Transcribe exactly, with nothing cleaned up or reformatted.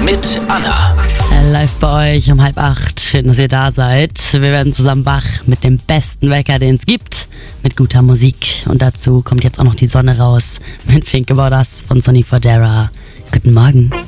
mit Anna. Live bei euch um halb acht. Schön, dass ihr da seid. Wir werden zusammen wach mit dem besten Wecker, den es gibt. Mit guter Musik. Und dazu kommt jetzt auch noch die Sonne raus. Mit Think About Us von Sonny Fodera. Guten Morgen.